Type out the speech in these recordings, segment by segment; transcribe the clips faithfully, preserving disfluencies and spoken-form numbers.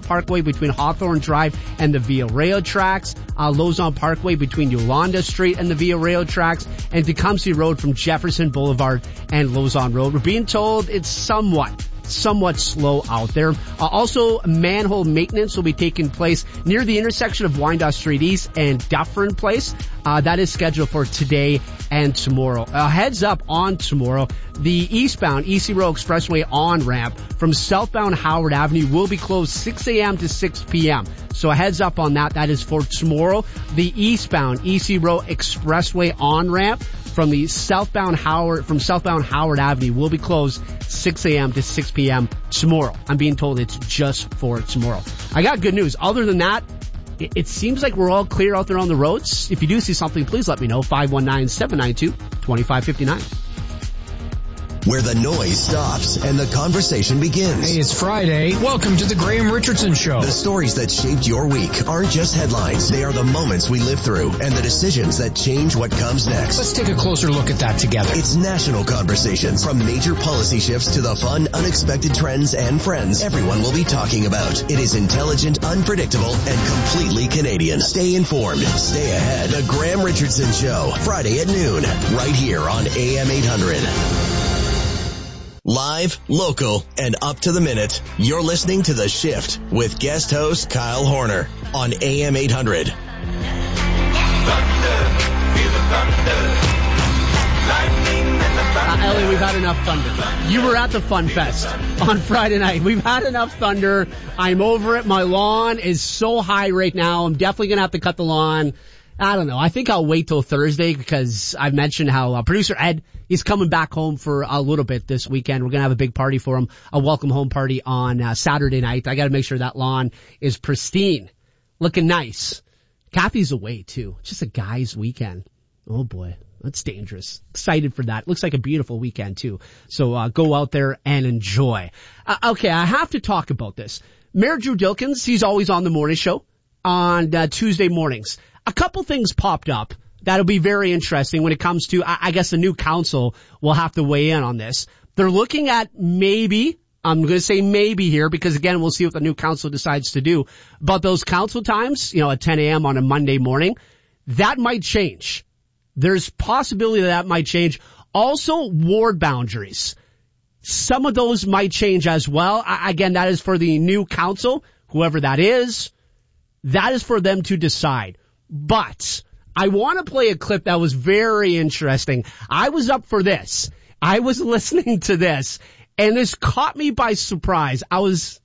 Parkway between Hawthorne Drive and the Via Rail tracks, uh, Lozon Parkway between Yolanda Street and the Via Rail tracks, and Tecumseh Road from Jefferson Boulevard and Lozon Road. We're being told it's somewhat somewhat slow out there. Uh, also, manhole maintenance will be taking place near the intersection of Wyandotte Street East and Dufferin Place. Uh, that is scheduled for today and tomorrow. Uh, heads up on tomorrow, the eastbound E C Row Expressway on-ramp from southbound Howard Avenue will be closed six a.m. to six p.m. So a heads up on that. That is for tomorrow. The eastbound E C Row Expressway on-ramp from the southbound Howard, from southbound Howard Avenue will be closed six a.m. to six p.m. tomorrow. I'm being told it's just for tomorrow. I got good news. Other than that, it, it seems like we're all clear out there on the roads. If you do see something, please let me know. five one nine, seven nine two, two five five nine. Where the noise stops and the conversation begins. Hey, it's Friday. Welcome to the Graham Richardson Show. The stories that shaped your week aren't just headlines. They are the moments we live through and the decisions that change what comes next. Let's take a closer look at that together. It's national conversations. From major policy shifts to the fun, unexpected trends and friends everyone will be talking about. It is intelligent, unpredictable, and completely Canadian. Stay informed. Stay ahead. The Graham Richardson Show. Friday at noon. Right here on A M eight hundred. Live, local, and up to the minute, you're listening to The Shift with guest host Kyle Horner on A M eight hundred. Thunder, feel the thunder, lightning and the thunder. Uh, Ellie, we've had enough thunder. You were at the Fun Fest on Friday night. We've had enough thunder. I'm over it. My lawn is so high right now. I'm definitely going to have to cut the lawn. I don't know. I think I'll wait till Thursday because I mentioned how uh, producer Ed is coming back home for a little bit this weekend. We're going to have a big party for him, a welcome home party on uh, Saturday night. I got to make sure that lawn is pristine, looking nice. Kathy's away too. It's just a guy's weekend. Oh boy, that's dangerous. Excited for that. Looks like a beautiful weekend too. So uh, go out there and enjoy. Uh, okay, I have to talk about this. Mayor Drew Dilkens, he's always on the morning show on uh, Tuesday mornings. A couple things popped up that'll be very interesting when it comes to, I, I guess the new council will have to weigh in on this. They're looking at maybe, I'm going to say maybe here because again, we'll see what the new council decides to do. But those council times, you know, at ten a.m. on a Monday morning, that might change. There's possibility that that might change. Also, ward boundaries. Some of those might change as well. I, again, that is for the new council, whoever that is. That is for them to decide. But I want to play a clip that was very interesting. I was up for this. I was listening to this, and this caught me by surprise. I was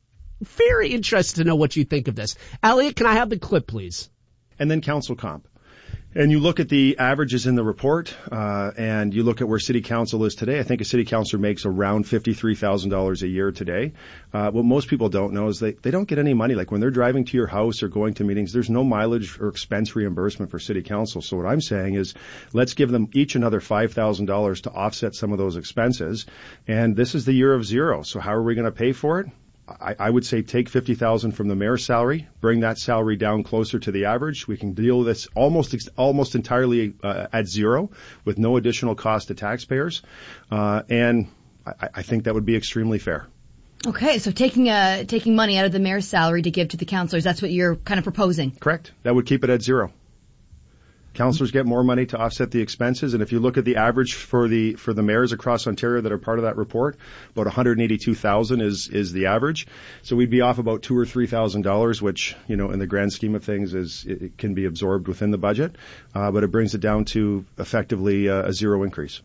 very interested to know what you think of this. Elliot, can I have the clip, please? And then council comp. And you look at the averages in the report, uh, and you look at where city council is today. I think a city councilor makes around fifty-three thousand dollars a year today. Uh, what most people don't know is they, they don't get any money. Like when they're driving to your house or going to meetings, there's no mileage or expense reimbursement for city council. So what I'm saying is let's give them each another five thousand dollars to offset some of those expenses. And this is the year of zero. So how are we going to pay for it? I, I would say take fifty thousand dollars from the mayor's salary, bring that salary down closer to the average. We can deal with this almost almost entirely uh, at zero with no additional cost to taxpayers. Uh, and I, I think that would be extremely fair. Okay, so taking uh, taking money out of the mayor's salary to give to the councillors, that's what you're kind of proposing? Correct. That would keep it at zero. Councillors get more money to offset the expenses, and if you look at the average for the for the mayors across Ontario that are part of that report, about one hundred eighty-two thousand is is the average. So we'd be off about two or three thousand dollars, which you know in the grand scheme of things is it can be absorbed within the budget, uh, but it brings it down to effectively uh, a zero increase.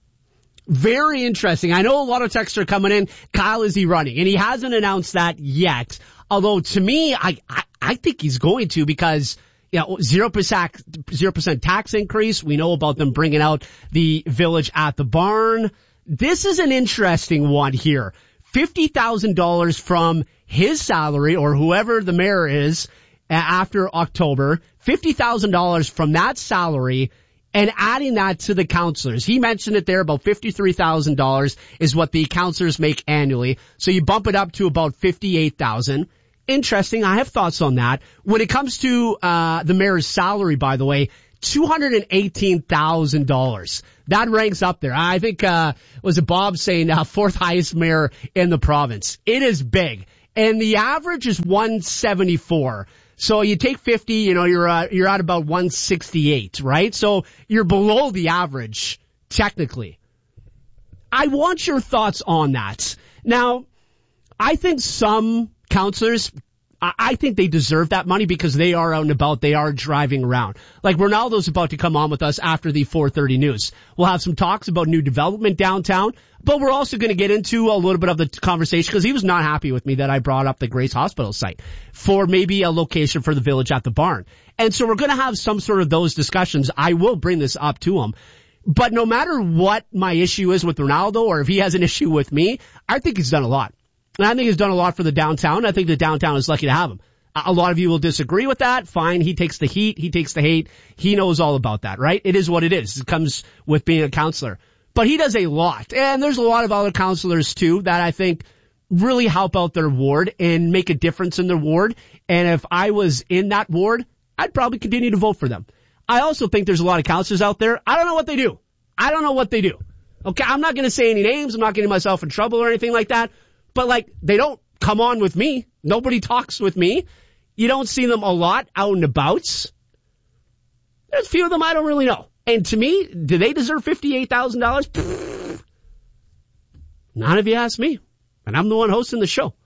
Very interesting. I know a lot of texts are coming in. Kyle, is he running? And he hasn't announced that yet. Although to me, I I, I think he's going to because. You know, zero percent, zero percent tax increase. We know about them bringing out the village at the barn. This is an interesting one here. fifty thousand dollars from his salary or whoever the mayor is after October. fifty thousand dollars from that salary and adding that to the councillors. He mentioned it there, about fifty-three thousand dollars is what the councillors make annually. So you bump it up to about fifty-eight thousand dollars. Interesting. I have thoughts on that. When it comes to uh the mayor's salary, by the way, two hundred eighteen thousand dollars. That ranks up there. I think, uh was it Bob saying uh, fourth highest mayor in the province. It is big. and the average is one seventy-four. So you take fifty, you know, you're uh, you're at about one sixty-eight, right? So you're below the average, technically. I want your thoughts on that. Now, I think some counselors, I think they deserve that money because they are out and about. They are driving around. Like Ronaldo's about to come on with us after the four thirty news. We'll have some talks about new development downtown, but we're also going to get into a little bit of the conversation because he was not happy with me that I brought up the Grace Hospital site for maybe a location for the Village at the Barn. And so we're going to have some sort of those discussions. I will bring this up to him. But no matter what my issue is with Ronaldo or if he has an issue with me, I think he's done a lot. And I think he's done a lot for the downtown. I think the downtown is lucky to have him. A lot of you will disagree with that. Fine. He takes the heat. He takes the hate. He knows all about that, right? It is what it is. It comes with being a counselor. But he does a lot. And there's a lot of other counselors too that I think really help out their ward and make a difference in their ward. And if I was in that ward, I'd probably continue to vote for them. I also think there's a lot of counselors out there. I don't know what they do. I don't know what they do. Okay. I'm not going to say any names. I'm not getting myself in trouble or anything like that. But like, they don't come on with me. Nobody talks with me. You don't see them a lot out and about. There's a few of them I don't really know. And to me, do they deserve fifty-eight thousand dollars? None of you ask me. And I'm the one hosting the show.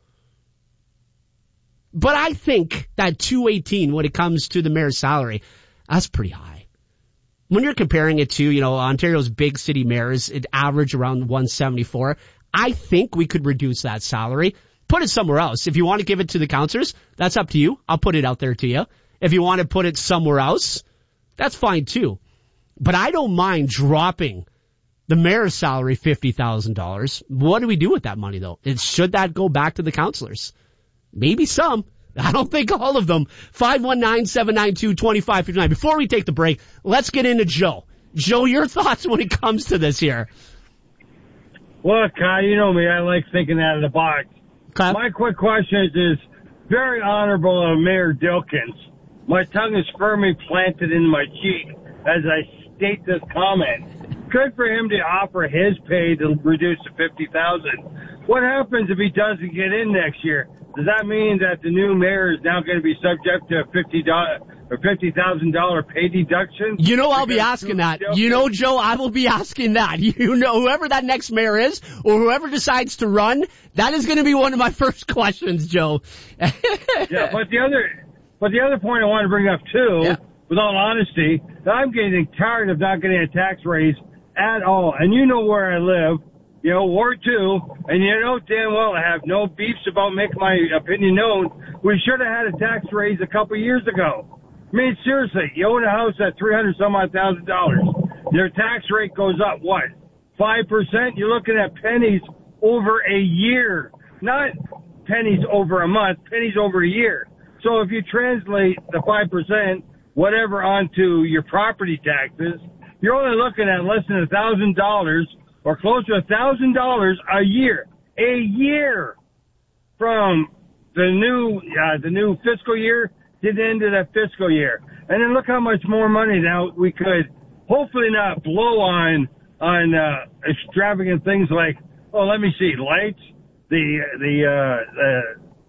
But I think that two eighteen when it comes to the mayor's salary, that's pretty high. When you're comparing it to, you know, Ontario's big city mayors, it average around one seventy-four. I think we could reduce that salary, put it somewhere else. If you want to give it to the counselors, that's up to you. I'll put it out there to you. If you want to put it somewhere else, that's fine too. But I don't mind dropping the mayor's salary fifty thousand dollars. What do we do with that money though? It, should that go back to the counselors? Maybe some. I don't think all of them. five one nine, seven nine two, two five five nine. Before we take the break, let's get into Joe. Joe, your thoughts when it comes to this here. Well, Kai, you know me. I like thinking out of the box. Okay. My quick question is, is very honorable of Mayor Dilkens. My tongue is firmly planted in my cheek as I state this comment. Good for him to offer his pay to reduce to fifty thousand dollars. What happens if he doesn't get in next year? Does that mean that the new mayor is now going to be subject to a fifty dollars or fifty thousand dollars pay deduction? You know I'll be asking that. You know, Joe, I will be asking that. You know, whoever that next mayor is or whoever decides to run, that is going to be one of my first questions, Joe. Yeah, but the other but the other point I want to bring up too, yeah. with all honesty, that I'm getting tired of not getting a tax raise at all. And you know where I live. You know, Ward two, and you know damn well I have no beefs about making my opinion known. We should have had a tax raise a couple of years ago. I mean, seriously, you own a house at three hundred some odd thousand dollars. Your tax rate goes up, what, five percent? You're looking at pennies over a year. Not pennies over a month, pennies over a year. So if you translate the five percent, whatever, onto your property taxes, you're only looking at less than one thousand dollars or close to one thousand dollars a year. A year from the new uh, the new fiscal year to the end of that fiscal year. And then look how much more money now we could hopefully not blow on on uh, extravagant things like, oh, let me see, lights, the the uh, the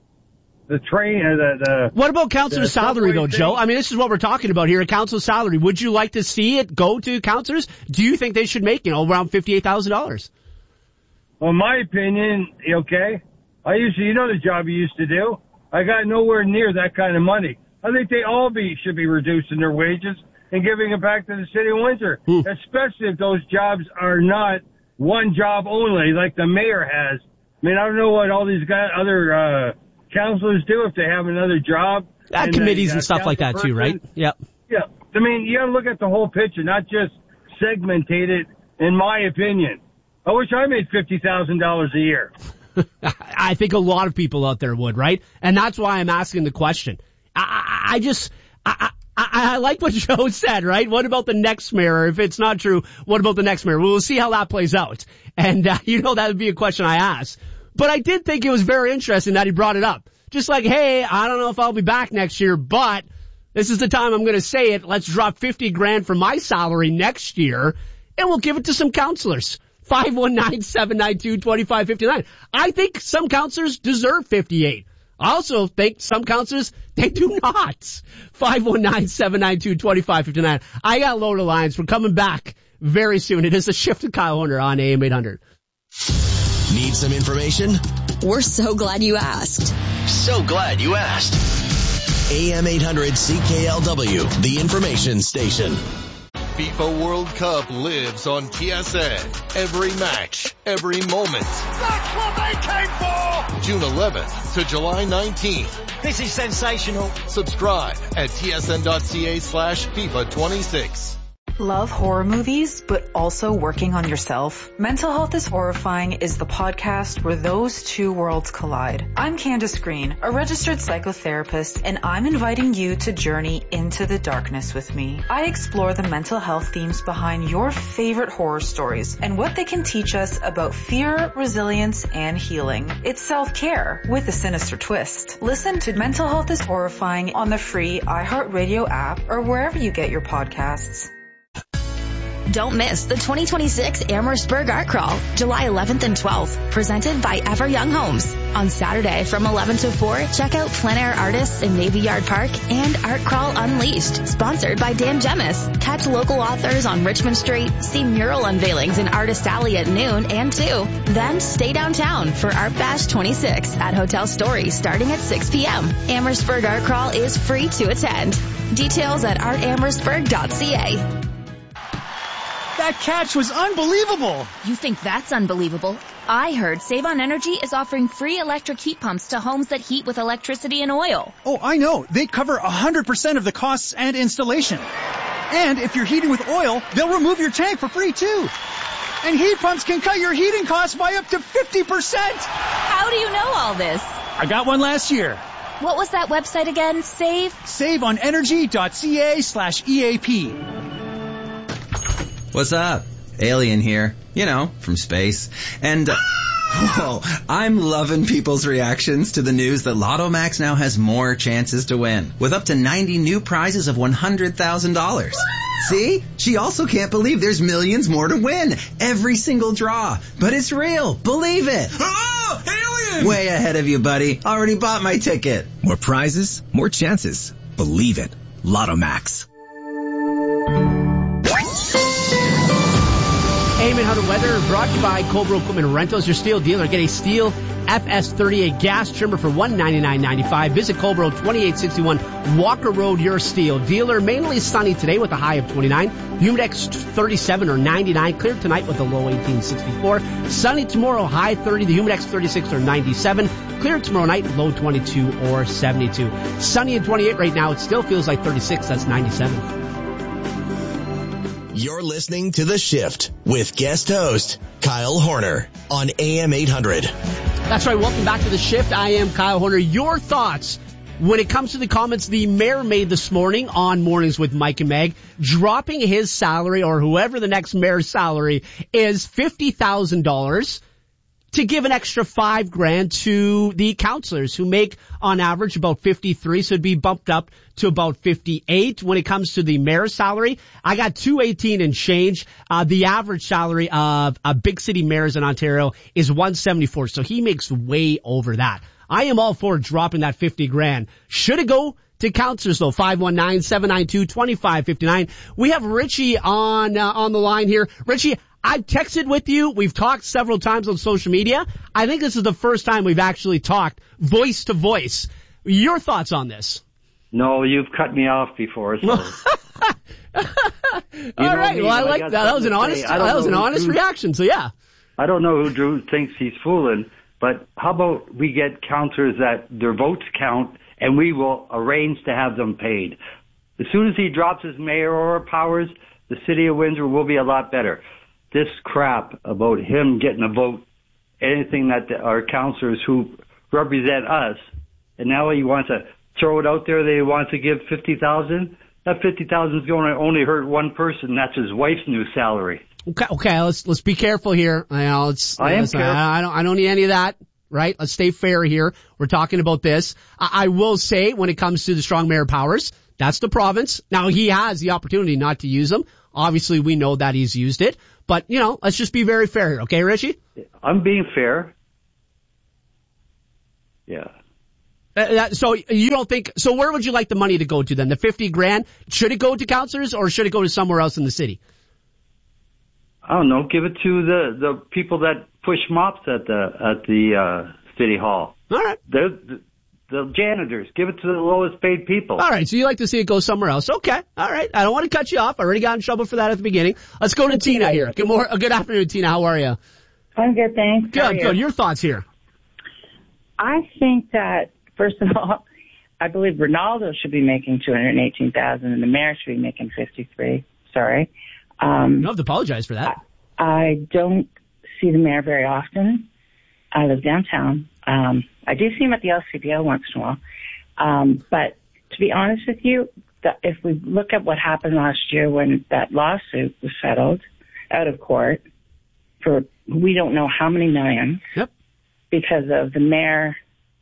the train, uh, the, the What about counselor's salary though, thing? Joe? I mean, this is what we're talking about here, a counselor's salary. Would you like to see it go to counselors? Do you think they should make, you know, around fifty-eight thousand dollars? Well, in my opinion, okay. I used to, you know the job you used to do. I got nowhere near that kind of money. I think they all be should be reducing their wages and giving it back to the city of Windsor, hmm. especially if those jobs are not one job only like the mayor has. I mean, I don't know what all these guys, other uh counselors do if they have another job. Uh, and committees uh, and stuff like that person. Too, right? Yep. Yeah. I mean, you gotta look at the whole picture, not just segmentate it, in my opinion. I wish I made fifty thousand dollars a year. I think a lot of people out there would, right? And that's why I'm asking the question. I, I, I just, I, I, I like what Joe said, right? What about the next mayor? If it's not true, what about the next mayor? Well, we'll see how that plays out. And, uh, you know, that would be a question I ask. But I did think it was very interesting that he brought it up. Just like, hey, I don't know if I'll be back next year, but this is the time I'm going to say it. Let's drop fifty grand from my salary next year, and we'll give it to some counselors. five one nine, seven nine two, two five five nine. I think some counselors deserve fifty-eight. I also think some counselors, they do not. five one nine, seven nine two, two five five nine. I got a load of lines. We're coming back very soon. It is a Shift to Kyle Horner on A M eight hundred. Need some information? We're so glad you asked. So glad you asked. A M eight hundred C K L W, the information station. FIFA World Cup lives on T S N. Every match, every moment. That's what they came for! June eleventh to July nineteenth. This is sensational. Subscribe at tsn.ca slash FIFA 26. Love horror movies, but also working on yourself? Mental Health is Horrifying is the podcast where those two worlds collide. I'm Candace Green, a registered psychotherapist, and I'm inviting you to journey into the darkness with me. I explore the mental health themes behind your favorite horror stories and what they can teach us about fear, resilience, and healing. It's self-care with a sinister twist. Listen to Mental Health is Horrifying on the free iHeartRadio app or wherever you get your podcasts. Don't miss the twenty twenty-six Amherstburg Art Crawl, July eleventh and twelfth, presented by Ever Young Homes. On Saturday from eleven to four, check out plein air artists in Navy Yard Park and Art Crawl Unleashed, sponsored by Dan Gemis. Catch local authors on Richmond Street, see mural unveilings in Artist Alley at noon and two. Then stay downtown for Art Bash twenty-six at Hotel Story starting at six p.m. Amherstburg Art Crawl is free to attend. Details at art amherstburg dot c a. That catch was unbelievable. You think that's unbelievable? I heard Save on Energy is offering free electric heat pumps to homes that heat with electricity and oil. Oh, I know. They cover one hundred percent of the costs and installation. And if you're heating with oil, they'll remove your tank for free, too. And heat pumps can cut your heating costs by up to fifty percent. How do you know all this? I got one last year. What was that website again? Save? save on energy dot c a slash E A P. What's up? Alien here. You know, from space. And, uh, whoa, I'm loving people's reactions to the news that Lotto Max now has more chances to win, with up to ninety new prizes of one hundred thousand dollars. See? She also can't believe there's millions more to win. Every single draw. But it's real. Believe it. Oh, alien! Way ahead of you, buddy. Already bought my ticket. More prizes, more chances. Believe it. Lotto Max. A M eight hundred weather brought to you by Cobra Equipment Rentals, your steel dealer. Get a steel F S thirty-eight gas trimmer for one hundred ninety-nine ninety-five. Visit Cobra twenty-eight sixty-one Walker Road, your steel dealer. Mainly sunny today with a high of twenty-nine. Humidex thirty-seven or ninety-nine. Clear tonight with a low eighteen sixty-four. Sunny tomorrow, high thirty. The Humidex thirty-six or ninety-seven. Clear tomorrow night, low twenty-two or seventy-two. Sunny at twenty-eight right now. It still feels like thirty-six. That's ninety-seven. You're listening to The Shift with guest host Kyle Horner on A M eight hundred. That's right. Welcome back to The Shift. I am Kyle Horner. Your thoughts when it comes to the comments the mayor made this morning on Mornings with Mike and Meg, dropping his salary, or whoever the next mayor's salary is, fifty thousand dollars to give an extra five grand to the counselors who make on average about fifty-three. So it'd be bumped up to about fifty-eight. When it comes to the mayor's salary, I got two eighteen and change. Uh, the average salary of uh, big city mayors in Ontario is one seventy-four. So he makes way over that. I am all for dropping that fifty grand. Should it go to counselors though? five one nine, seven nine two, two five five nine. We have Richie on, uh, on the line here. Richie, I've texted with you. We've talked several times on social media. I think this is the first time we've actually talked voice to voice. Your thoughts on this? No, you've cut me off before. So. All right. Me, well, I like that. That was an honest. That was an honest Drew, reaction. So yeah. I don't know who Drew thinks he's fooling, but how about we get counters that their votes count, and we will arrange to have them paid. As soon as he drops his mayoral powers, the city of Windsor will be a lot better. This crap about him getting a vote, anything that the, our councillors who represent us, and now he wants to throw it out there that he wants to give fifty thousand. That fifty thousand is going to only hurt one person. That's his wife's new salary. Okay, okay. Let's let's be careful here. You know, it's, I am it's, careful. I don't I don't need any of that. Right? Let's stay fair here. We're talking about this. I, I will say, when it comes to the strong mayor powers, that's the province. Now he has the opportunity not to use them. Obviously, we know that he's used it. But, you know, let's just be very fair here. Okay, Richie? I'm being fair. Yeah. Uh, that, so you don't think, so where would you like the money to go to then? The fifty grand? Should it go to counselors or should it go to somewhere else in the city? I don't know. Give it to the, the people that push mops at the, at the, uh, city hall. All right. They're, the, the janitors. Give it to the lowest paid people. All right. So you like to see it go somewhere else. Okay. All right. I don't want to cut you off. I already got in trouble for that at the beginning. Let's go to Tina here. Good morning. Good afternoon, Tina. How are you? I'm good, thanks. Good, good. Your thoughts here? I think that, first of all, I believe Ronaldo should be making two hundred eighteen thousand dollars and the mayor should be making fifty-three. Sorry. Um, you don't have to apologize for that. I, I don't see the mayor very often. I live downtown. Um, I do see him at the L C B O once in a while. Um, but to be honest with you, the, if we look at what happened last year when that lawsuit was settled out of court for we don't know how many millions, yep. because of the mayor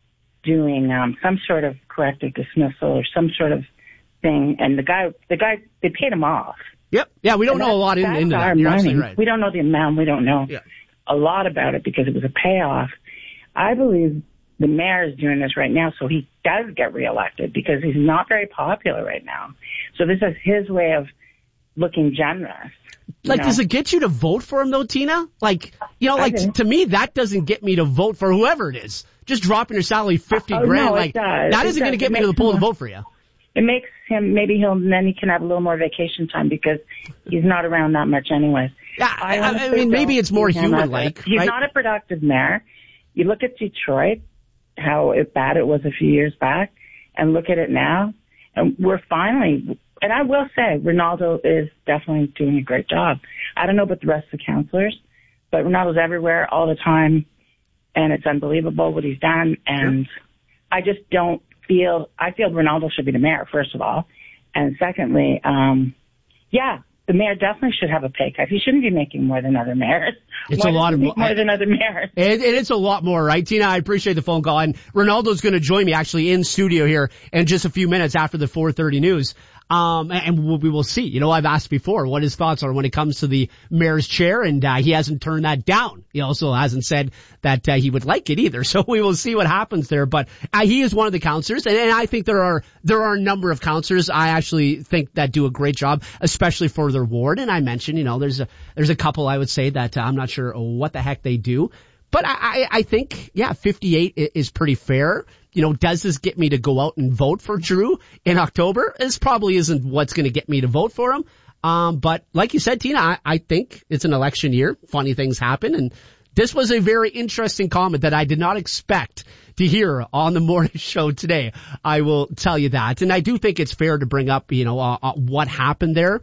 doing um, some sort of corrective dismissal or some sort of thing, and the guy, the guy, they paid him off. Yep. Yeah, we don't and know a lot in, into that. You're absolutely right. We don't know the amount. We don't know yeah. a lot about it because it was a payoff. I believe the mayor is doing this right now so he does get reelected because he's not very popular right now. So this is his way of looking generous. Like, know? Does it get you to vote for him, though, Tina? Like, you know, like, t- to me, that doesn't get me to vote for whoever it is. Just dropping your salary fifty oh, grand, no, like, that it isn't going to get me to the poll to vote for you. It makes him, maybe he'll, then he can have a little more vacation time because he's not around that much anyways. Yeah, I, I, I mean, maybe it's more human-like, He's right? not a productive mayor. You look at Detroit, how bad it was a few years back, and look at it now, and we're finally, and I will say, Ronaldo is definitely doing a great job. I don't know about the rest of the counselors, but Ronaldo's everywhere all the time, and it's unbelievable what he's done, and sure. I just don't feel, I feel Ronaldo should be the mayor, first of all, and secondly, um, yeah, the mayor definitely should have a pay cut. He shouldn't be making more than other mayors. It's Why a lot of more than other mayors. And, and it's a lot more, right, Tina? I appreciate the phone call. And Ronaldo's going to join me actually in studio here in just a few minutes after the four thirty news. Um, and we'll, we will see. You know, I've asked before what his thoughts are when it comes to the mayor's chair, and uh, he hasn't turned that down. He also hasn't said that uh, he would like it either. So we will see what happens there. But uh, he is one of the counselors, and, and I think there are there are a number of counselors I actually think that do a great job, especially for their ward. And I mentioned, you know, there's a there's a couple I would say that uh, I'm not sure what the heck they do, but I I, I think yeah, fifty-eight is pretty fair. You know, does this get me to go out and vote for Drew in October? This probably isn't what's going to get me to vote for him. Um, but like you said, Tina, I, I think it's an election year. Funny things happen. And this was a very interesting comment that I did not expect to hear on the morning show today. I will tell you that. And I do think it's fair to bring up, you know, uh, uh, what happened there.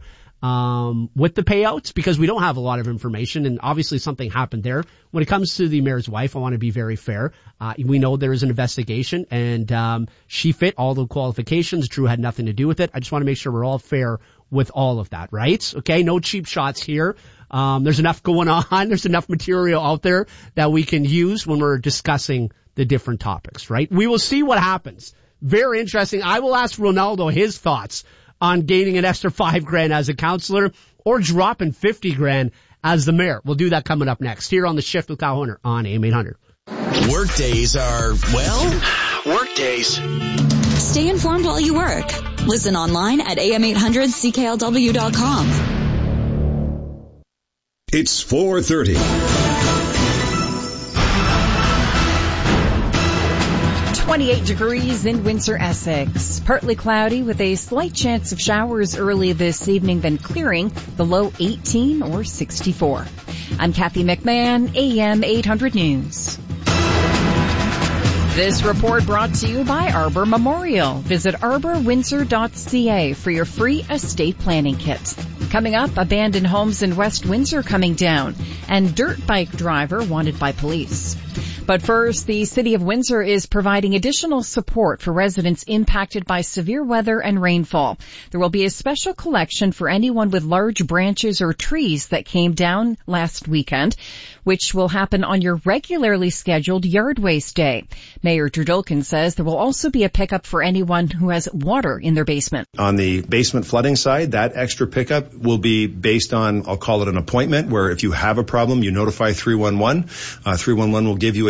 Um, with the payouts, because we don't have a lot of information, and obviously something happened there. When it comes to the mayor's wife, I want to be very fair. Uh, we know there is an investigation, and um, she fit all the qualifications. Drew had nothing to do with it. I just want to make sure we're all fair with all of that, right? Okay, no cheap shots here. Um, there's enough going on. There's enough material out there that we can use when we're discussing the different topics, right? We will see what happens. Very interesting. I will ask Ronaldo his thoughts on gaining an extra five grand as a counselor or dropping fifty grand as the mayor. We'll do that coming up next here on The Shift with Kyle Hunter on A M eight hundred. Workdays are, well, workdays. Stay informed while you work. Listen online at A M eight hundred C K L W dot com. It's four thirty. twenty-eight degrees in Windsor, Essex. Partly cloudy with a slight chance of showers early this evening, then clearing. The low eighteen or sixty-four. I'm Kathy McMahon, A M eight hundred News. This report brought to you by Arbor Memorial. Visit arbor windsor dot c a for your free estate planning kit. Coming up, abandoned homes in West Windsor coming down, and dirt bike driver wanted by police. But first, the City of Windsor is providing additional support for residents impacted by severe weather and rainfall. There will be a special collection for anyone with large branches or trees that came down last weekend, which will happen on your regularly scheduled Yard Waste Day. Mayor Drew Dolkin says there will also be a pickup for anyone who has water in their basement. On the basement flooding side, that extra pickup will be based on, I'll call it an appointment, where if you have a problem, you notify three one one. Uh, three one one will give you a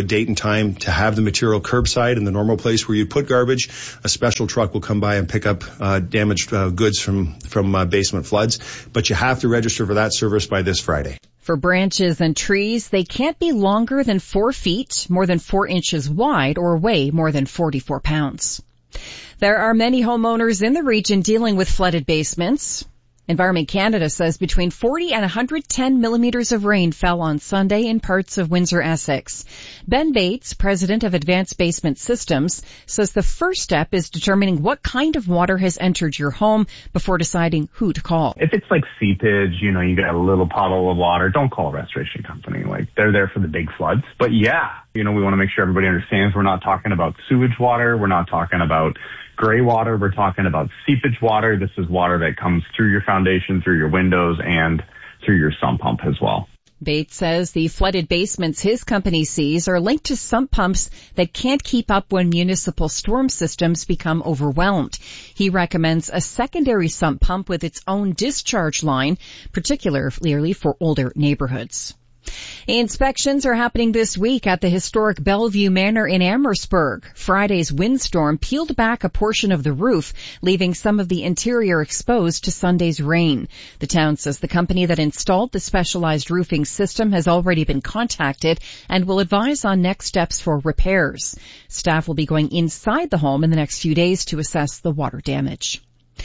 date and time to have the material curbside in the normal place where you put garbage. A special truck will come by and pick up uh, damaged uh, goods from, from uh, basement floods. But you have to register for that service by this Friday. For branches and trees, they can't be longer than four feet, more than four inches wide, or weigh more than forty-four pounds. There are many homeowners in the region dealing with flooded basements. Environment Canada says between forty and one hundred ten millimeters of rain fell on Sunday in parts of Windsor-Essex. Ben Bates, president of Advanced Basement Systems, says the first step is determining what kind of water has entered your home before deciding who to call. If it's like seepage, you know, you got a little puddle of water, don't call a restoration company. Like, they're there for the big floods. But yeah, you know, we want to make sure everybody understands we're not talking about sewage water. We're not talking about gray water. We're talking about seepage water. This is water that comes through your foundation, through your windows, and through your sump pump as well. Bates says the flooded basements his company sees are linked to sump pumps that can't keep up when municipal storm systems become overwhelmed. He recommends a secondary sump pump with its own discharge line, particularly for older neighborhoods. Inspections are happening this week at the historic Bellevue Manor in Amherstburg. Friday's windstorm peeled back a portion of the roof, leaving some of the interior exposed to Sunday's rain. The town says the company that installed the specialized roofing system has already been contacted and will advise on next steps for repairs. Staff will be going inside the home in the next few days to assess the water damage.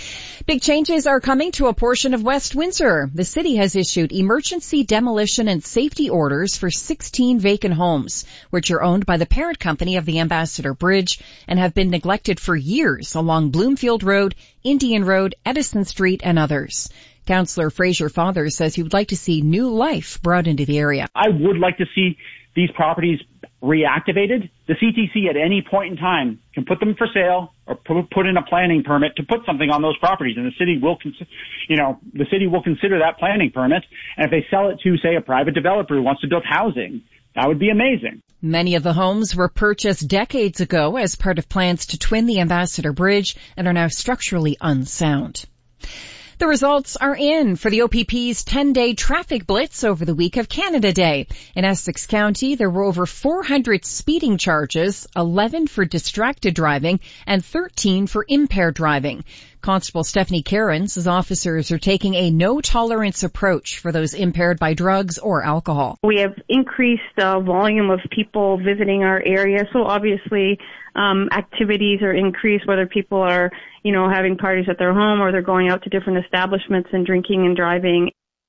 Big changes are coming to a portion of West Windsor. The city has issued emergency demolition and safety orders for sixteen vacant homes, which are owned by the parent company of the Ambassador Bridge and have been neglected for years along Bloomfield Road, Indian Road, Edison Street, and others. Councillor Fraser Fathers says he would like to see new life brought into the area. I would like to see these properties reactivated. The C T C at any point in time can put them for sale or put in a planning permit to put something on those properties, and the city will, you know, the city will consider that planning permit. And if they sell it to, say, a private developer who wants to build housing, that would be amazing. Many of the homes were purchased decades ago as part of plans to twin the Ambassador Bridge and are now structurally unsound. The results are in for the O P P's ten-day traffic blitz over the week of Canada Day. In Essex County, there were over four hundred speeding charges, eleven for distracted driving, and thirteen for impaired driving. Constable Stephanie Karen says officers are taking a no-tolerance approach for those impaired by drugs or alcohol. We have increased the volume of people visiting our area, so obviously um, activities are increased, whether people are, you know, having parties at their home or they're going out to different establishments and drinking and driving.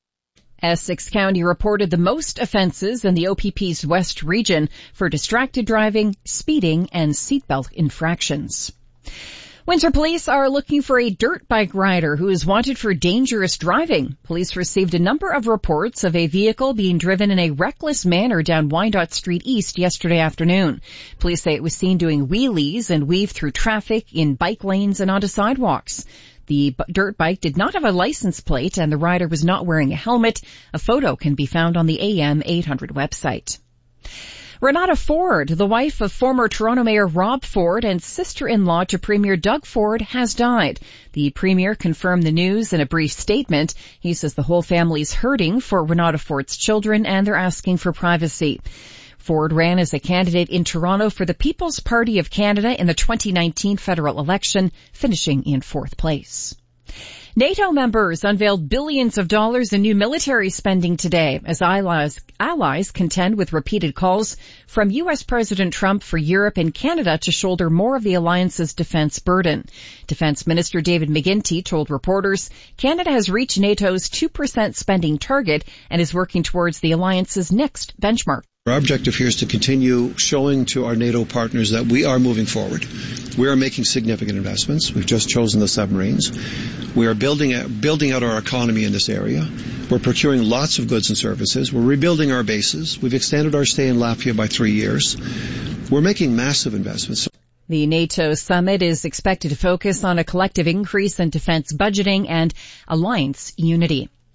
Essex County reported the most offenses in the O P P's West region for distracted driving, speeding, and seatbelt infractions. Windsor police are looking for a dirt bike rider who is wanted for dangerous driving. Police received a number of reports of a vehicle being driven in a reckless manner down Wyandotte Street East yesterday afternoon. Police say it was seen doing wheelies and weave through traffic in bike lanes and onto sidewalks. The b- dirt bike did not have a license plate and the rider was not wearing a helmet. A photo can be found on the A M eight hundred website. Renata Ford, the wife of former Toronto Mayor Rob Ford and sister-in-law to Premier Doug Ford, has died. The Premier confirmed the news in a brief statement. He says the whole family is hurting for Renata Ford's children and they're asking for privacy. Ford ran as a candidate in Toronto for the People's Party of Canada in the twenty nineteen federal election, finishing in fourth place. NATO members unveiled billions of dollars in new military spending today as allies, allies contend with repeated calls from U S President Trump for Europe and Canada to shoulder more of the alliance's defense burden. Defense Minister David McGuinty told reporters Canada has reached NATO's two percent spending target and is working towards the alliance's next benchmark. Our objective here is to continue showing to our NATO partners that we are moving forward. We are making significant investments. We've just chosen the submarines. We are building out, building out our economy in this area. We're procuring lots of goods and services. We're rebuilding our bases. We've extended our stay in Latvia by three years. We're making massive investments. The NATO summit is expected to focus on a collective increase in defense budgeting and alliance unity.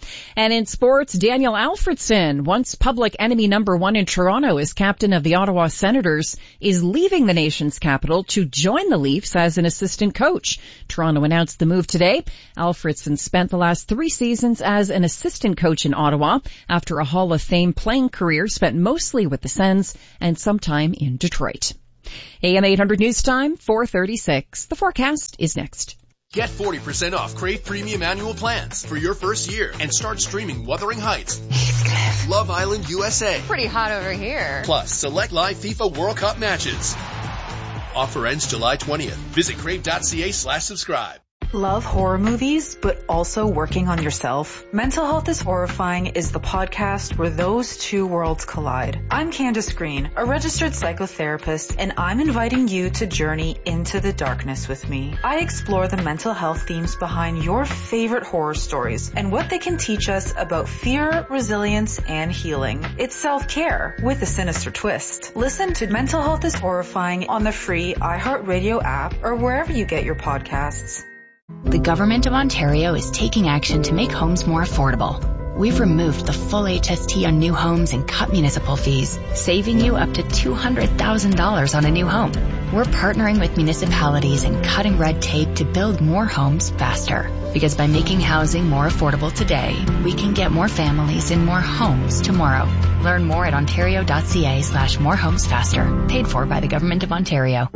And in sports, Daniel Alfredson, once public enemy number one in Toronto as captain of the Ottawa Senators, is leaving the nation's capital to join the Leafs as an assistant coach. Toronto announced the move today. Alfredson spent the last three seasons as an assistant coach in Ottawa after a Hall of Fame playing career spent mostly with the Sens and sometime in Detroit. A M eight hundred News Time, four thirty-six. The forecast is next. Get forty percent off Crave Premium annual plans for your first year and start streaming Wuthering Heights, Love Island U S A. Pretty hot over here. Plus, select live FIFA World Cup matches. Offer ends July twentieth. Visit crave.ca slash subscribe. Love horror movies, but also working on yourself? Mental Health is Horrifying is the podcast where those two worlds collide. I'm Candace Green, a registered psychotherapist, and I'm inviting you to journey into the darkness with me. I explore the mental health themes behind your favorite horror stories and what they can teach us about fear, resilience, and healing. It's self-care with a sinister twist. Listen to Mental Health is Horrifying on the free iHeartRadio app or wherever you get your podcasts. The Government of Ontario is taking action to make homes more affordable. We've removed the full H S T on new homes and cut municipal fees, saving you up to two hundred thousand dollars on a new home. We're partnering with municipalities and cutting red tape to build more homes faster. Because by making housing more affordable today, we can get more families in more homes tomorrow. Learn more at ontario.ca slash more homes faster. Paid for by the Government of Ontario.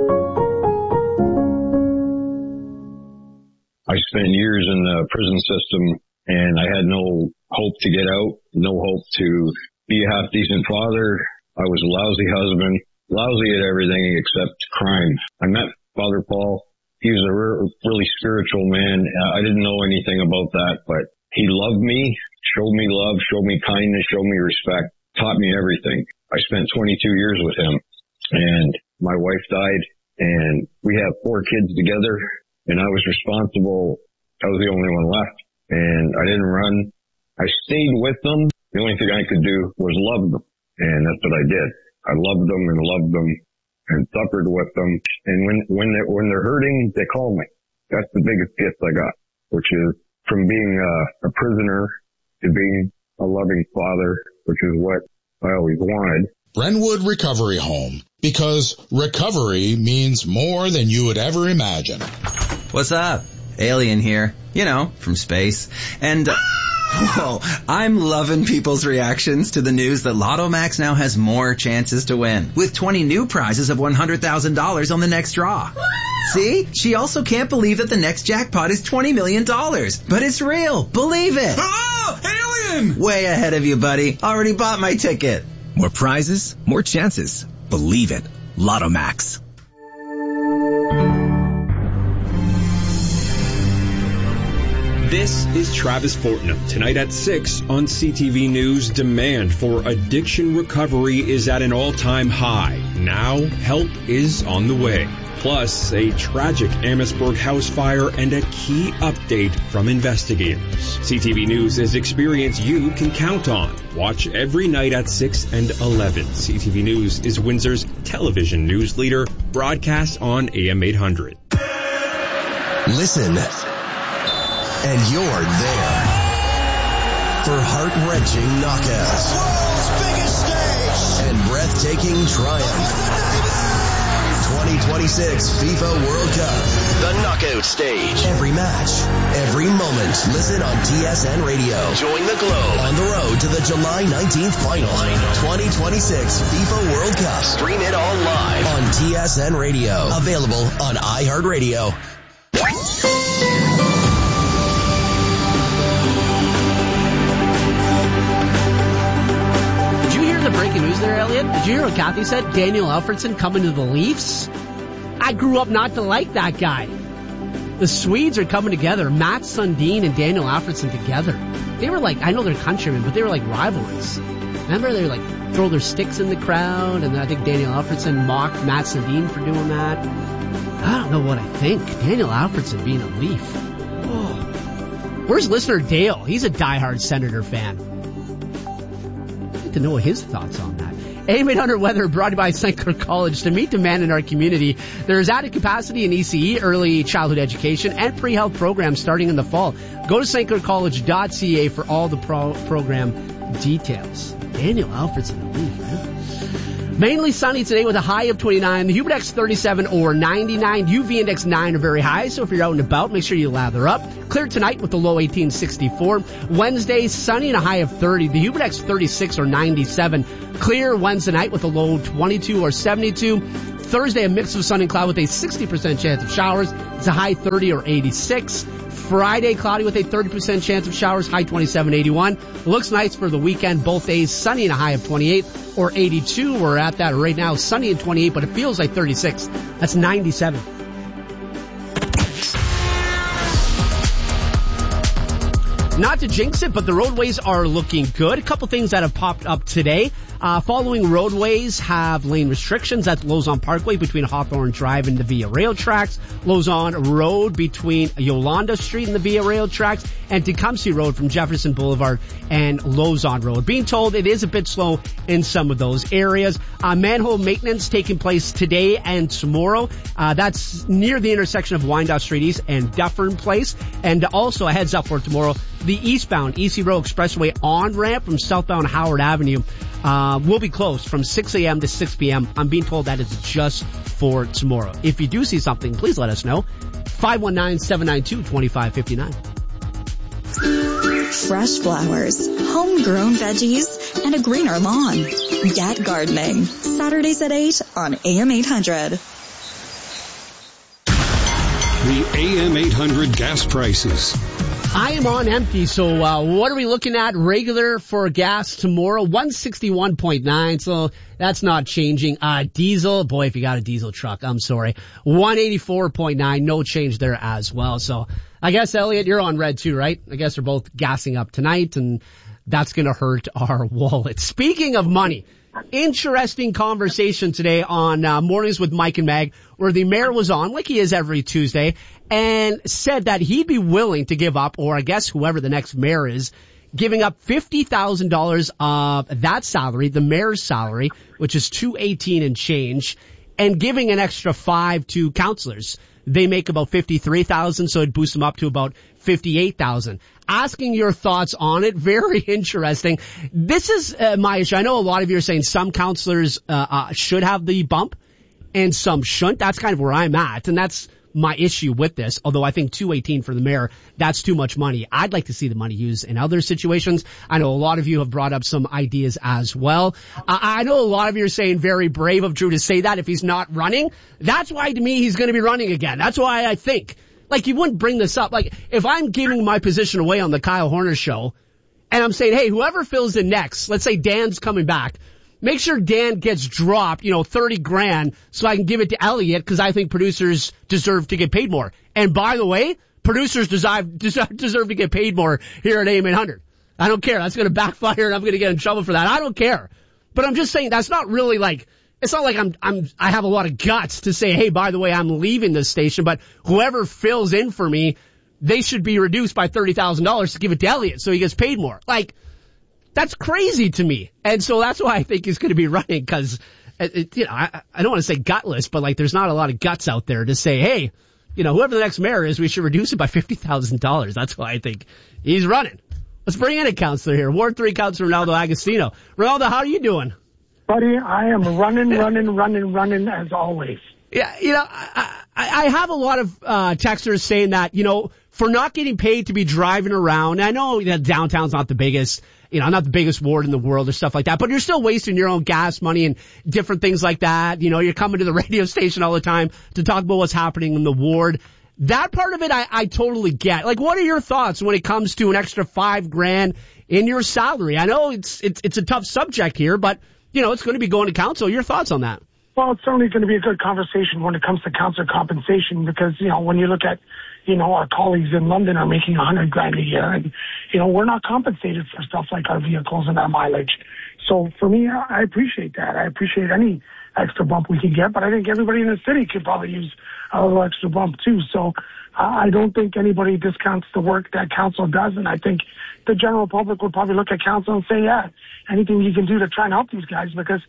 I spent years in the prison system, and I had no hope to get out, no hope to be a half-decent father. I was a lousy husband, lousy at everything except crime. I met Father Paul. He was a re- really spiritual man. I didn't know anything about that, but he loved me, showed me love, showed me kindness, showed me respect, taught me everything. I spent twenty-two years with him, and my wife died, and we have four kids together. And I was responsible. I was the only one left. And I didn't run. I stayed with them. The only thing I could do was love them. And that's what I did. I loved them and loved them and suffered with them. And when, when they're, when they're hurting, they call me. That's the biggest gift I got, which is from being a, a prisoner to being a loving father, which is what I always wanted. Brentwood Recovery Home, because recovery means more than you would ever imagine. What's up? Alien here. You know, from space. And, uh, whoa, I'm loving people's reactions to the news that Lotto Max now has more chances to win, with twenty new prizes of one hundred thousand dollars on the next draw. See? She also can't believe that the next jackpot is twenty million dollars. But it's real. Believe it. Oh, alien! Way ahead of you, buddy. Already bought my ticket. More prizes, more chances. Believe it. Lotto Max. This is Travis Fortnum. Tonight at six on C T V News, demand for addiction recovery is at an all-time high. Now, help is on the way. Plus, a tragic Amherstburg house fire and a key update from investigators. C T V News is experience you can count on. Watch every night at six and eleven. C T V News is Windsor's television news leader, broadcast on A M eight hundred. Listen, and you're there for heart-wrenching knockouts, world's biggest stage, and breathtaking triumph. twenty twenty-six FIFA World Cup, the knockout stage. Every match, every moment. Listen on T S N Radio. Join the globe on the road to the July nineteenth final. twenty twenty-six FIFA World Cup. Stream it all live on T S N Radio. Available on iHeartRadio. The breaking news there, Elliot. Did you hear what Kathy said? Daniel Alfredson coming to the Leafs? I grew up not to like that guy. The Swedes are coming together. Mats Sundin and Daniel Alfredson together. They were like, I know they're countrymen, but they were like rivalries. Remember, they were like throw their sticks in the crowd, and I think Daniel Alfredson mocked Mats Sundin for doing that. I don't know what I think. Daniel Alfredson being a Leaf. Oh. Where's listener Dale? He's a diehard Senator fan. To know his thoughts on that. A M eight hundred Weather brought to you by Saint Clair College. To meet demand in our community, there is added capacity in E C E, early childhood education, and pre-health programs starting in the fall. Go to st clair college dot c a for all the pro- program details. Daniel Alfred's in the lead, man. Mainly sunny today with a high of twenty-nine. The humidity index thirty-seven or ninety-nine. U V index nine are very high, so if you're out and about, make sure you lather up. Clear tonight with the low eighteen, sixty-four. Wednesday, sunny and a high of thirty. The humidity index thirty-six or ninety-seven. Clear Wednesday night with a low twenty-two or seventy-two. Thursday, a mix of sun and cloud with a sixty percent chance of showers. It's a high thirty or eighty-six. Friday, cloudy with a thirty percent chance of showers, high twenty-seven, eighty-one. Looks nice for the weekend. Both days, sunny and a high of twenty-eight or eighty-two. We're at that right now, sunny and twenty-eight, but it feels like thirty-six. That's ninety-seven. Not to jinx it, but the roadways are looking good. A couple things that have popped up today. Uh, following roadways have lane restrictions. That's Lozon Parkway between Hawthorne Drive and the Via Rail tracks. Lozon Road between Yolanda Street and the Via Rail tracks. And Tecumseh Road from Jefferson Boulevard and Lozon Road. Being told it is a bit slow in some of those areas. Uh, manhole maintenance taking place today and tomorrow. Uh, that's near the intersection of Wyandotte Street East and Dufferin Place. And also a heads up for tomorrow, the eastbound E C Road Expressway on-ramp from southbound Howard Avenue uh, will be closed from six a.m. to six p.m. I'm being told that is just for tomorrow. If you do see something, please let us know. five one nine, seven nine two, two five five nine. Fresh flowers, homegrown veggies, and a greener lawn. Get gardening. Saturdays at eight on A M eight hundred. The A M eight hundred gas prices. I am on empty, so uh, what are we looking at? Regular for gas tomorrow, one sixty-one point nine, so that's not changing. Uh, diesel, boy, if you got a diesel truck, I'm sorry. one eighty-four point nine, no change there as well. So I guess, Elliot, you're on red too, right? I guess they're both gassing up tonight, and that's going to hurt our wallet. Speaking of money, interesting conversation today on uh, Mornings with Mike and Meg, where the mayor was on, like he is every Tuesday, and said that he'd be willing to give up, or I guess whoever the next mayor is, giving up fifty thousand dollars of that salary, the mayor's salary, which is two eighteen and change, and giving an extra five to councilors. They make about fifty-three thousand, so it boosts them up to about fifty-eight thousand. Asking your thoughts on it, very interesting. This is uh, my issue. I know a lot of you are saying some councilors uh, uh, should have the bump and some shouldn't. That's kind of where I'm at, and that's my issue with this. Although I think two eighteen for the mayor, that's too much money. I'd like to see the money used in other situations. I know a lot of you have brought up some ideas as well. Uh, I know a lot of you are saying very brave of Drew to say that if he's not running. That's why to me he's going to be running again. That's why I think. Like, you wouldn't bring this up. Like, if I'm giving my position away on the Kyle Horner show, and I'm saying, hey, whoever fills in next, let's say Dan's coming back, make sure Dan gets dropped, you know, thirty grand, so I can give it to Elliot, because I think producers deserve to get paid more. And by the way, producers deserve, deserve, deserve to get paid more here at A M eight hundred. I don't care. That's going to backfire, and I'm going to get in trouble for that. I don't care. But I'm just saying, that's not really like, it's not like I'm, I'm, I have a lot of guts to say, hey, by the way, I'm leaving this station, but whoever fills in for me, they should be reduced by thirty thousand dollars to give it to Elliot so he gets paid more. Like, that's crazy to me. And so that's why I think he's going to be running, because, you know, I, I don't want to say gutless, but like there's not a lot of guts out there to say, hey, you know, whoever the next mayor is, we should reduce it by fifty thousand dollars. That's why I think he's running. Let's bring in a counselor here. Ward three Counselor Ronaldo Agostino. Ronaldo, how are you doing? Buddy, I am running, running, running, running as always. Yeah, you know, I, I, I have a lot of uh texters saying that, you know, for not getting paid to be driving around. I know that downtown's not the biggest, you know, not the biggest ward in the world or stuff like that, but you're still wasting your own gas money and different things like that. You know, you're coming to the radio station all the time to talk about what's happening in the ward. That part of it, I, I totally get. Like, what are your thoughts when it comes to an extra five grand in your salary? I know it's, it's, it's a tough subject here, but, you know, it's going to be going to council. Your thoughts on that? Well, it's certainly going to be a good conversation when it comes to council compensation, because, you know, when you look at, you know, our colleagues in London are making a hundred grand a year, and, you know, we're not compensated for stuff like our vehicles and our mileage. So for me, I appreciate that. I appreciate any extra bump we can get, but I think everybody in the city could probably use a little extra bump too. So uh, I don't think anybody discounts the work that council does, and I think the general public would probably look at council and say, yeah, anything you can do to try and help these guys, because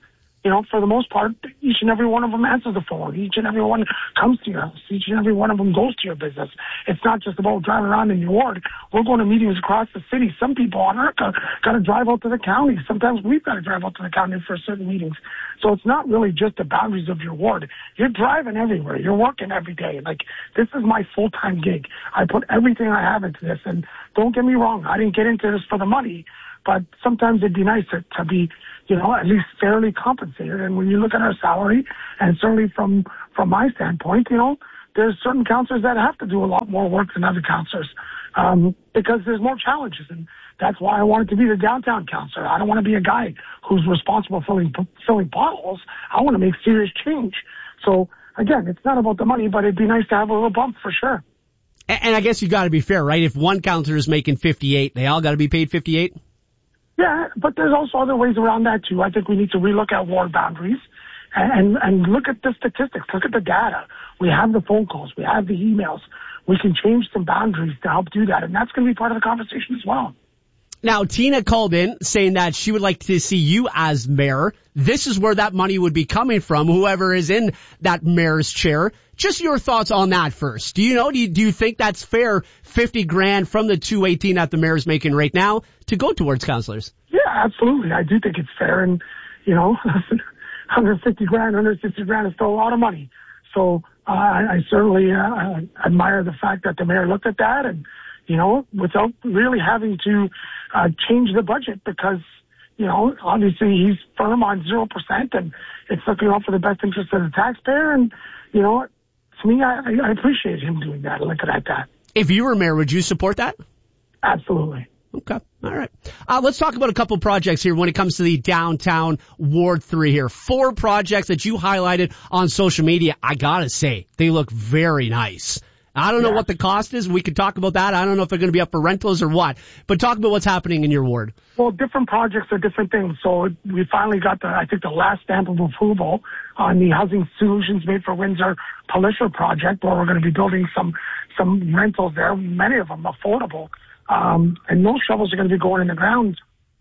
you know, for the most part, each and every one of them answers the phone. Each and every one comes to your house. Each and every one of them goes to your business. It's not just about driving around in your ward. We're going to meetings across the city. Some people on Earth got to drive out to the county. Sometimes we've got to drive out to the county for certain meetings. So it's not really just the boundaries of your ward. You're driving everywhere. You're working every day. Like, this is my full-time gig. I put everything I have into this. And don't get me wrong, I didn't get into this for the money. But sometimes it'd be nice to, to be, you know, at least fairly compensated. And when you look at our salary, and certainly from, from my standpoint, you know, there's certain counselors that have to do a lot more work than other counselors, um, because there's more challenges. And that's why I wanted to be the downtown counselor. I don't want to be a guy who's responsible for filling, filling potholes. I want to make serious change. So again, it's not about the money, but it'd be nice to have a little bump for sure. And, and I guess you got to be fair, right? If one counselor is making fifty-eight, they all got to be paid fifty-eight? Yeah, but there's also other ways around that too. I think we need to relook at ward boundaries and, and, and look at the statistics, look at the data. We have the phone calls, we have the emails. We can change some boundaries to help do that, and that's going to be part of the conversation as well. Now, Tina called in saying that she would like to see you as mayor. This is where that money would be coming from, whoever is in that mayor's chair. Just your thoughts on that first. Do you know, do you, do you think that's fair, fifty grand from the two eighteen that the mayor's making right now to go towards counselors? Yeah, absolutely. I do think it's fair. And, you know, one hundred fifty grand, one hundred sixty grand is still a lot of money. So uh, I, I certainly uh, admire the fact that the mayor looked at that and, you know, without really having to uh, change the budget because, you know, obviously he's firm on zero percent and it's looking out for the best interest of the taxpayer. And, you know, to me, I, I appreciate him doing that, looking at that. If you were mayor, would you support that? Absolutely. Okay. All right. Uh, let's talk about a couple projects here when it comes to the downtown Ward three here. Four projects that you highlighted on social media. I gotta say, they look very nice. I don't know yeah. what the cost is. We could talk about that. I don't know if they're going to be up for rentals or what. But talk about what's happening in your ward. Well, different projects are different things. So we finally got the, I think, the last stamp of approval on the Housing Solutions Made for Windsor Pallisher project, where we're going to be building some some rentals there, many of them affordable. Um, and those shovels are going to be going in the ground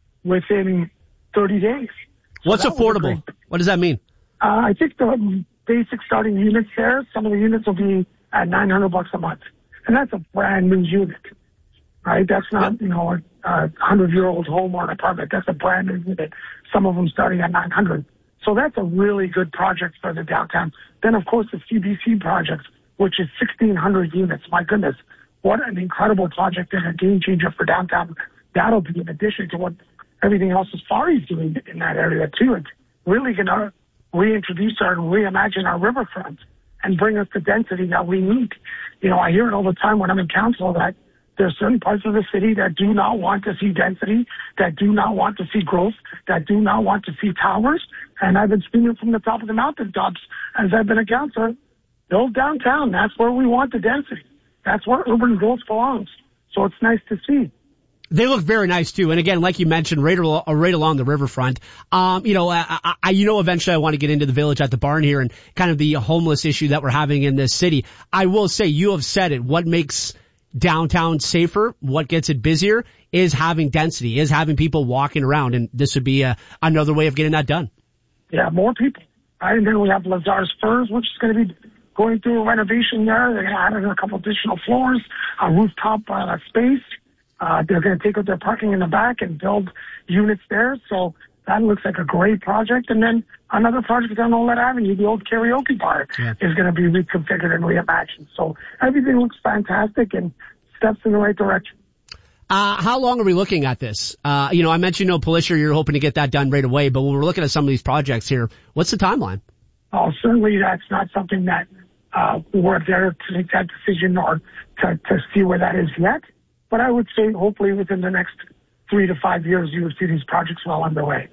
within thirty days. So what's affordable? What does that mean? Uh, I think the basic starting units there, some of the units will be at nine hundred bucks a month. And that's a brand new unit, right? That's not, you know, a hundred year old home or an apartment. That's a brand new unit. Some of them starting at nine hundred. So that's a really good project for the downtown. Then of course the C B C project, which is sixteen hundred units. My goodness, what an incredible project and a game changer for downtown. That'll be in addition to what everything else is Fari's doing in that area too. It's really going to reintroduce our and reimagine our riverfront and bring us the density that we need. You know, I hear it all the time when I'm in council that there's certain parts of the city that do not want to see density, that do not want to see growth, that do not want to see towers. And I've been screaming from the top of the mountaintops as I've been a councilor, build downtown. That's where we want the density. That's where urban growth belongs. So it's nice to see. They look very nice too, and again, like you mentioned, right, al- right along the riverfront. Um, you know, I, I, you know, eventually I want to get into the Village at the Barn here and kind of the homeless issue that we're having in this city. I will say, you have said it. What makes downtown safer, what gets it busier, is having density, is having people walking around, and this would be a, another way of getting that done. Yeah, more people. Right, and then we have Lazar's Furs, which is going to be going through a renovation there. They're going to add in a couple additional floors, a rooftop uh, space. Uh, they're going to take out their parking in the back and build units there. So that looks like a great project. And then another project on Olet Avenue, the old karaoke bar, yeah. is going to be reconfigured and reimagined. So everything looks fantastic and steps in the right direction. Uh, how long are we looking at this? Uh, you know, I mentioned, you know, Pallisher, you're hoping to get that done right away. But when we're looking at some of these projects here, what's the timeline? Oh, certainly that's not something that uh, we're there to make that decision or to, to see where that is yet. But I would say hopefully within the next three to five years, you will see these projects well underway.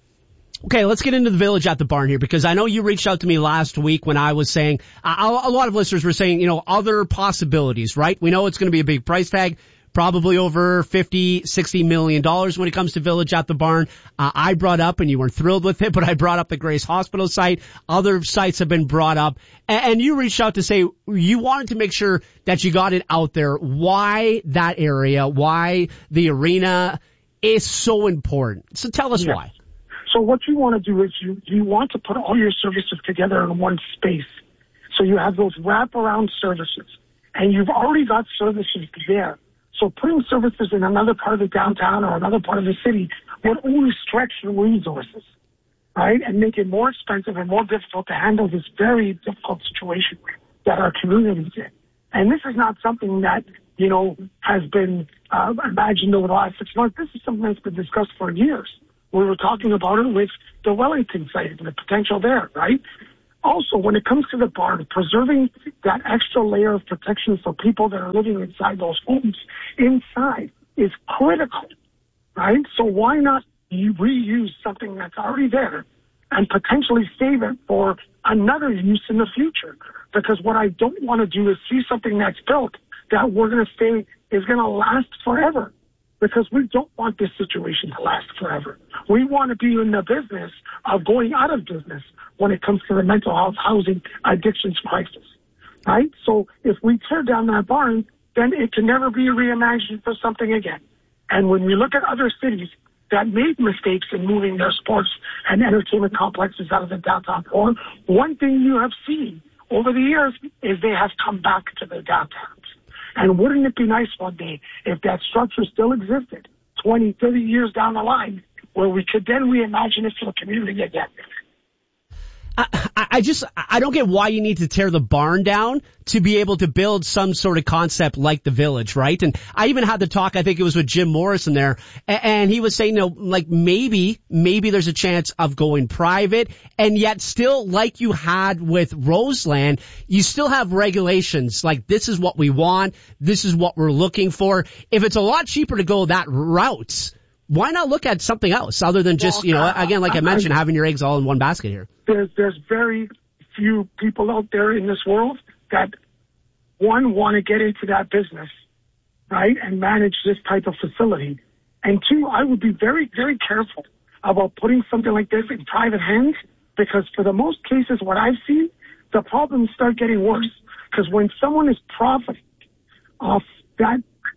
Okay, let's get into the Village at the Barn here, because I know you reached out to me last week when I was saying, uh, a lot of listeners were saying, you know, other possibilities, right? We know it's going to be a big price tag, probably over fifty, sixty million dollars when it comes to Village at the Barn. Uh, I brought up, and you weren't thrilled with it, but I brought up the Grace Hospital site. Other sites have been brought up, and, and you reached out to say you wanted to make sure that you got it out there. Why that area? Why the arena is so important? So tell us yeah. why. So what you want to do is you, you want to put all your services together in one space. So you have those wraparound services, and you've already got services there. So putting services in another part of the downtown or another part of the city would only stretch the resources, right, and make it more expensive and more difficult to handle this very difficult situation that our community is in. And this is not something that, you know, has been uh, imagined over the last six months. This is something that's been discussed for years. We were talking about it with the Wellington site and the potential there, right? Also, when it comes to the barn, preserving that extra layer of protection for people that are living inside those homes inside is critical, right? So why not you reuse something that's already there and potentially save it for another use in the future? Because what I don't want to do is see something that's built that we're going to say is going to last forever, because we don't want this situation to last forever. We want to be in the business of going out of business when it comes to the mental health, housing, addictions crisis, right? So if we tear down that barn, then it can never be reimagined for something again. And when we look at other cities that made mistakes in moving their sports and entertainment complexes out of the downtown core, one thing you have seen over the years is they have come back to their downtowns. And wouldn't it be nice one day if that structure still existed twenty, thirty years down the line, where we could then reimagine it for the community again? I, I just, I don't get why you need to tear the barn down to be able to build some sort of concept like the Village, right? And I even had the talk, I think it was with Jim Morrison there, and he was saying, no, like maybe, maybe there's a chance of going private, and yet still, like you had with Roseland, you still have regulations, like this is what we want, this is what we're looking for. If it's a lot cheaper to go that route, why not look at something else other than just, well, you know, again, like I mentioned, having your eggs all in one basket here? There's, there's very few people out there in this world that, one, want to get into that business, right, and manage this type of facility. And two, I would be very, very careful about putting something like this in private hands, because for the most cases, what I've seen, the problems start getting worse. Because when someone is profiting off that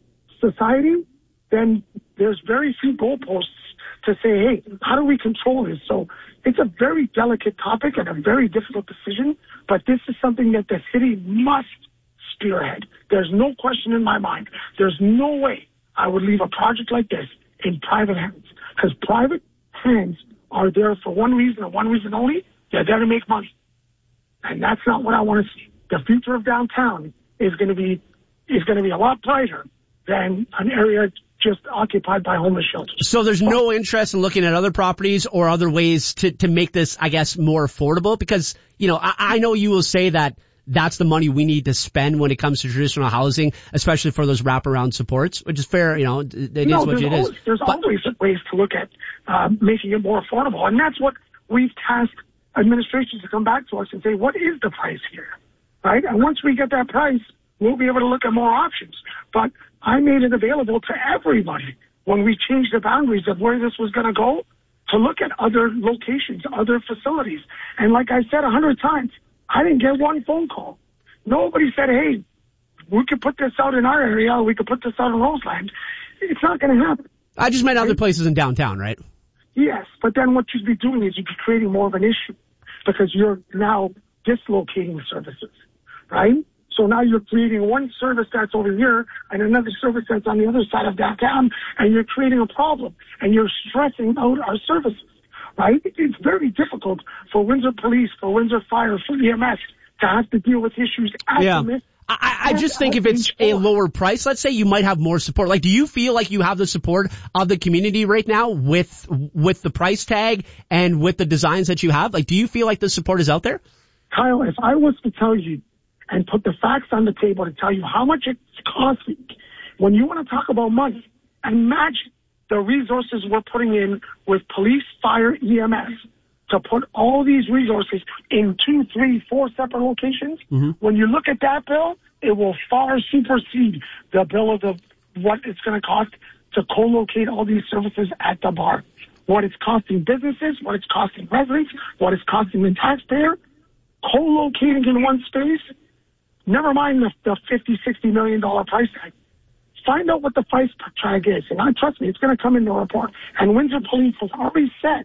society, then there's very few goalposts to say, hey, how do we control this? So it's a very delicate topic and a very difficult decision, but this is something that the city must spearhead. There's no question in my mind. There's no way I would leave a project like this in private hands, because private hands are there for one reason and one reason only. They're there to make money. And that's not what I want to see. The future of downtown is going to be, is going to be a lot brighter than an area just occupied by homeless shelters. So there's no interest in looking at other properties or other ways to, to make this, I guess, more affordable? Because, you know, I, I know you will say that that's the money we need to spend when it comes to traditional housing, especially for those wraparound supports, which is fair, you know, it no, is what it always, is. There's but, always ways to look at uh, making it more affordable. And that's what we've tasked administrations to come back to us and say, what is the price here? Right? And once we get that price, we'll be able to look at more options. But I made it available to everybody when we changed the boundaries of where this was going to go, to look at other locations, other facilities. And like I said a hundred times, I didn't get one phone call. Nobody said, hey, we could put this out in our area, or we could put this out in Roseland. It's not going to happen. I just meant other places in downtown, right? Yes, but then what you'd be doing is you'd be creating more of an issue, because you're now dislocating services, right? So now you're creating one service that's over here and another service that's on the other side of downtown, and you're creating a problem, and you're stressing out our services, right? It's very difficult for Windsor Police, for Windsor Fire, for E M S to have to deal with issues at yeah. the I, I just think if it's a lower price, let's say you might have more support. Like, do you feel like you have the support of the community right now with with the price tag and with the designs that you have? Like, do you feel like the support is out there? Kyle, if I was to tell you and put the facts on the table to tell you how much it's costing, when you want to talk about money, imagine the resources we're putting in with police, fire, E M S to put all these resources in two, three, four separate locations. Mm-hmm. When you look at that bill, it will far supersede the bill of the what it's going to cost to co-locate all these services at the bar. What it's costing businesses, what it's costing residents, what it's costing the taxpayer, co-locating in one space. Never mind the, the fifty, sixty million dollar price tag. Find out what the price tag is. And I trust me, it's going to come in the report. And Windsor Police has already said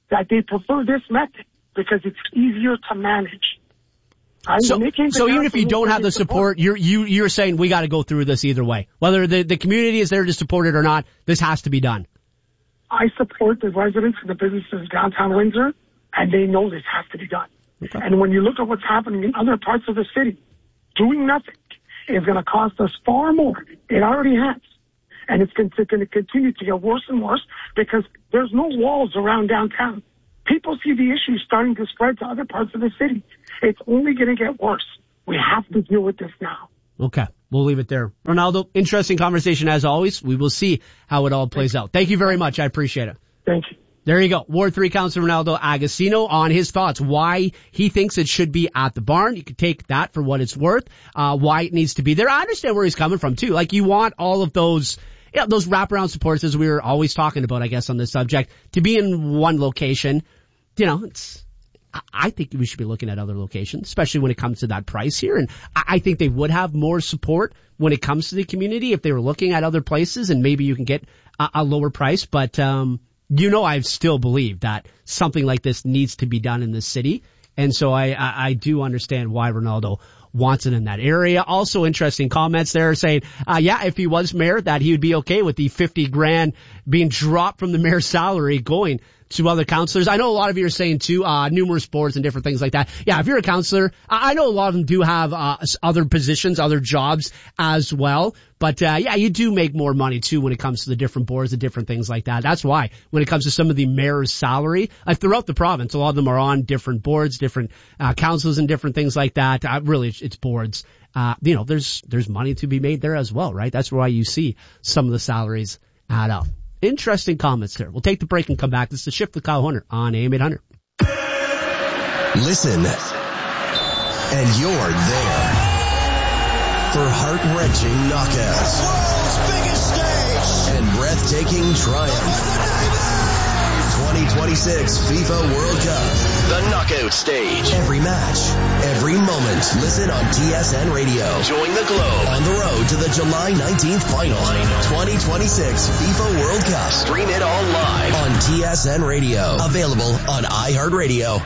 that they prefer this method because it's easier to manage. I, so, so even if you don't have the support, support, you're you you're saying we got to go through this either way, whether the the community is there to support it or not. This has to be done. I support the residents and the businesses of downtown Windsor, and they know this has to be done. Okay. And when you look at what's happening in other parts of the city, doing nothing is going to cost us far more. It already has. And it's going to continue to get worse and worse because there's no walls around downtown. People see the issues starting to spread to other parts of the city. It's only going to get worse. We have to deal with this now. Okay. We'll leave it there. Ronaldo, interesting conversation as always. We will see how it all plays out. Thank you very much. I appreciate it. Thank you. There you go. Ward three Councilor Ronaldo Agostino on his thoughts, why he thinks it should be at the barn. You can take that for what it's worth, uh, why it needs to be there. I understand where he's coming from too. Like you want all of those, yeah, those wraparound supports, as we were always talking about, I guess, on this subject, to be in one location. You know, it's, I think we should be looking at other locations, especially when it comes to that price here. And I think they would have more support when it comes to the community if they were looking at other places, and maybe you can get a, a lower price. But, um, you know, I still believe that something like this needs to be done in the city. And so I, I, I do understand why Ronaldo wants it in that area. Also interesting comments there saying, uh, yeah, if he was mayor, that he would be okay with the fifty grand being dropped from the mayor's salary going to other councillors. I know a lot of you are saying too, uh, numerous boards and different things like that. Yeah, if you're a councillor, I know a lot of them do have, uh, other positions, other jobs as well. But, uh, yeah, you do make more money too when it comes to the different boards and different things like that. That's why when it comes to some of the mayor's salary, like throughout the province, a lot of them are on different boards, different, uh, councils and different things like that. Uh, really, it's, it's boards. Uh, you know, there's, there's money to be made there as well, right? That's why you see some of the salaries add up. Interesting comments there. We'll take the break and come back. This is the Shift with Kyle Hunter on A M eight hundred. Listen, and you're there for heart-wrenching knockouts, world's biggest stage, and breathtaking triumph. twenty twenty-six FIFA World Cup, the knockout stage. Every match, every moment. Listen on T S N Radio. Join the Globe on the road to the July nineteenth final. twenty twenty-six FIFA World Cup. Stream it all live on T S N Radio. Available on iHeartRadio.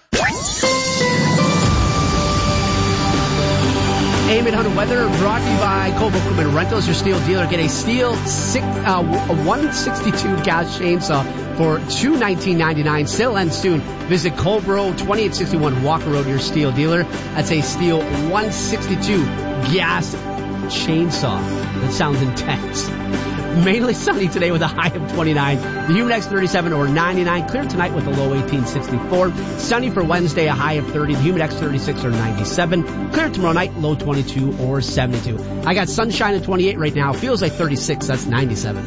A M eight hundred weather brought to you by Cobra Equipment Rentals, your steel dealer. Get a steel six, uh, one sixty-two gas chainsaw for two nineteen ninety-nine. Sale ends soon. Visit Cobra, twenty-eight sixty-one Walker Road, your steel dealer. That's a steel one sixty-two gas chainsaw. That sounds intense. Mainly sunny today with a high of twenty-nine. The Humidex thirty-seven or ninety-nine. Clear tonight with a low eighteen sixty-four. Sunny for Wednesday, a high of thirty. The Humidex thirty-six or ninety-seven. Clear tomorrow night, low twenty-two or seventy-two. I got sunshine at twenty-eight right now. Feels like thirty-six. That's ninety-seven.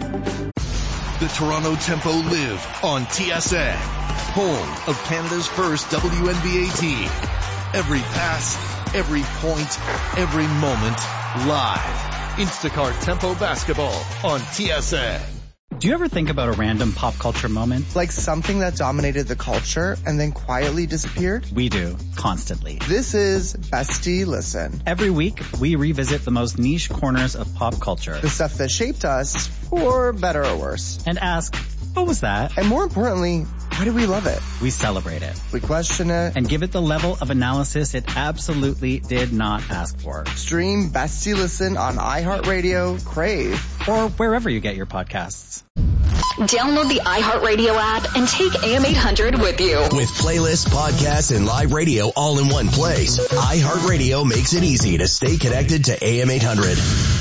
The Toronto Tempo live on T S N, home of Canada's first W N B A team. Every pass, every point, every moment, live. Instacart Tempo Basketball on T S N. Do you ever think about a random pop culture moment? Like something that dominated the culture and then quietly disappeared? We do, constantly. This is Bestie Listen. Every week, we revisit the most niche corners of pop culture. The stuff that shaped us, for better or worse. And ask, what was that? And more importantly, why do we love it? We celebrate it. We question it. And give it the level of analysis it absolutely did not ask for. Stream Bestie Listen on iHeartRadio, Crave, or wherever you get your podcasts. Download the iHeartRadio app and take A M eight hundred with you. With playlists, podcasts, and live radio all in one place, iHeartRadio makes it easy to stay connected to A M eight hundred.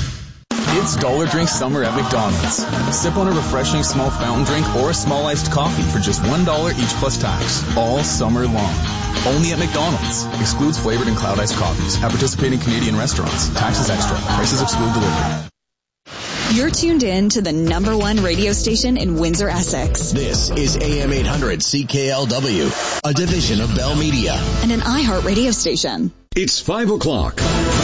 It's Dollar Drink Summer at McDonald's. Sip on a refreshing small fountain drink or a small iced coffee for just one dollar each plus tax, all summer long. Only at McDonald's. Excludes flavored and cloud iced coffees at participating Canadian restaurants. Taxes extra. Prices exclude delivery. You're tuned in to the number one radio station in Windsor, Essex. This is A M eight hundred C K L W, a division of Bell Media. And an iHeart radio station. It's five o'clock.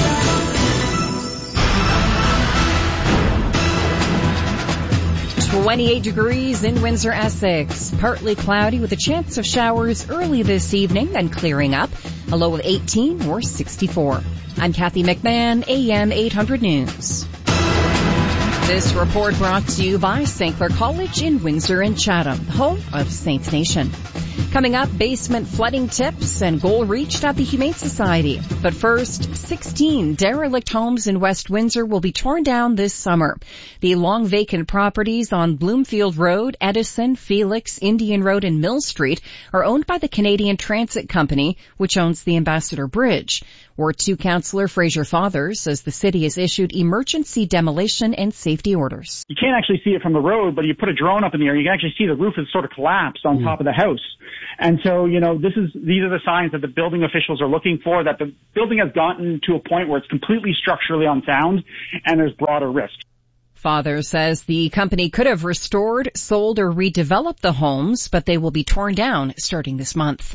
twenty-eight degrees in Windsor, Essex. Partly cloudy with a chance of showers early this evening, then clearing up. A low of eighteen or sixty-four. I'm Kathy McMahon, A M eight hundred News. This report brought to you by Saint Clair College in Windsor and Chatham, home of Saints Nation. Coming up, basement flooding tips and goal reached at the Humane Society. But first, sixteen derelict homes in West Windsor will be torn down this summer. The long vacant properties on Bloomfield Road, Edison, Felix, Indian Road, and Mill Street are owned by the Canadian Transit Company, which owns the Ambassador Bridge. Ward two Councillor Fraser Fathers says the city has issued emergency demolition and safety orders. You can't actually see it from the road, but you put a drone up in the air, you can actually see the roof has sort of collapsed on mm. top of the house. And so, you know, this is, these are the signs that the building officials are looking for, that the building has gotten to a point where it's completely structurally unsound and there's broader risk. Father says the company could have restored, sold, or redeveloped the homes, but they will be torn down starting this month.